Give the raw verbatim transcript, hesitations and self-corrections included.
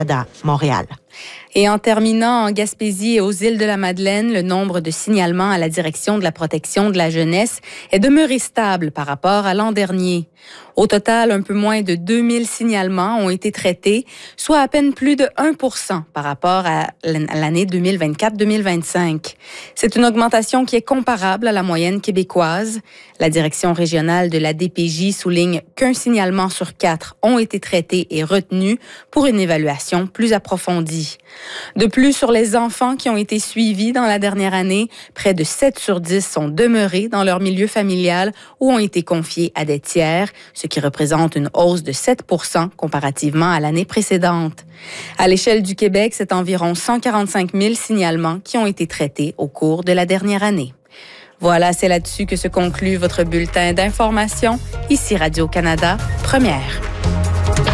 à Montréal. Et en terminant, en Gaspésie et aux îles de la Madeleine, le nombre de signalements à la Direction de la protection de la jeunesse est demeuré stable par rapport à l'an dernier. Au total, un peu moins de deux mille signalements ont été traités, soit à peine plus de un pour cent par rapport à l'année deux mille vingt-quatre deux mille vingt-cinq. C'est une augmentation qui est comparable à la moyenne québécoise. La Direction régionale de la D P J souligne qu'un signalement sur quatre ont été traités et retenus pour une évaluation plus approfondie. De plus, sur les enfants qui ont été suivis dans la dernière année, près de sept sur dix sont demeurés dans leur milieu familial ou ont été confiés à des tiers, ce qui représente une hausse de sept pour cent comparativement à l'année précédente. À l'échelle du Québec, c'est environ cent quarante-cinq mille signalements qui ont été traités au cours de la dernière année. Voilà, c'est là-dessus que se conclut votre bulletin d'information. Ici Radio-Canada, Première.